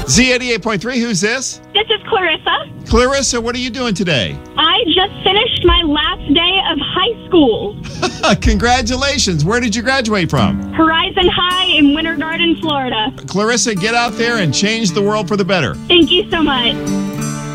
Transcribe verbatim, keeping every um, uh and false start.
Z eighty-eight point three, who's this? This is Clarissa. Clarissa, what are you doing today? I just finished my last day of high school. Congratulations. Where did you graduate from? Horizon High in Winter Garden, Florida. Clarissa, get out there and change the world for the better. Thank you so much.